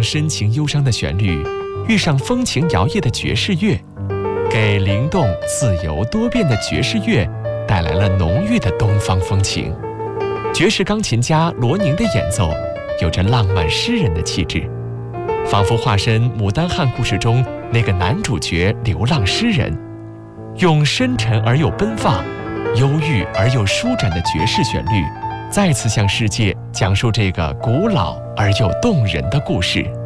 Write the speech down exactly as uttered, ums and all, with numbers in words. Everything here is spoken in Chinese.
上深情忧伤的旋律，遇上风情摇曳的爵士乐，给灵动、自由、多变的爵士乐带来了浓郁的东方风情。爵士钢琴家罗宁的演奏有着浪漫诗人的气质，仿佛化身《牡丹汉》故事中那个男主角流浪诗人，用深沉而又奔放、忧郁而又舒展的爵士旋律，再次向世界讲述这个古老而又动人的故事。